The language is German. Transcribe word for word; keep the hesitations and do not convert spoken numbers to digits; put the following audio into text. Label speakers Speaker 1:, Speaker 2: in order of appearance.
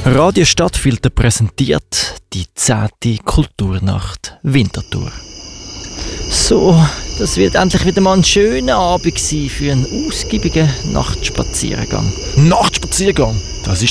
Speaker 1: Radio Stadtfilter präsentiert die zehnte Kulturnacht Winterthur. So, das wird endlich wieder mal ein schöner Abend sein für einen ausgiebigen Nachtspaziergang.
Speaker 2: Nachtspaziergang? Das ist